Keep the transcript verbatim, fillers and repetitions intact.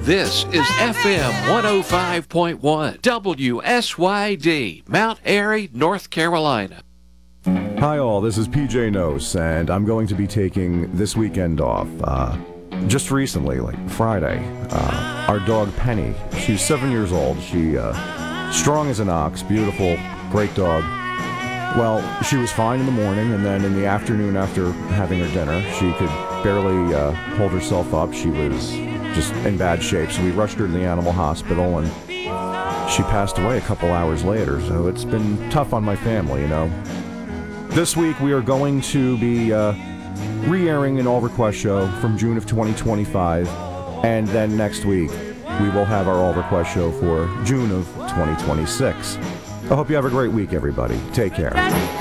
This is F M one oh five point one, W S Y D, Mount Airy, North Carolina. Hi all, this is P J Nose, and I'm going to be taking this weekend off. Uh, just recently, like Friday, uh, our dog Penny, she's seven years old. She, uh, strong as an ox, beautiful, great dog. Well, she was fine in the morning, and then in the afternoon after having her dinner, she could barely uh, hold herself up. She was just in bad shape, so we rushed her to the animal hospital, and she passed away a couple hours later, so it's been tough on my family, you know. This week we are going to be uh, re-airing an All Request show from June of twenty twenty-five, and then next week we will have our All Request show for June of twenty twenty-six. I hope you have a great week, everybody. Take care.